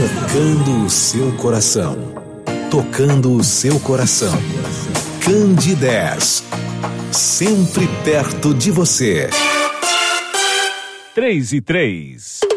tocando o seu coração. Tocando o seu coração. Candidez. Sempre perto de você. 3 e 3.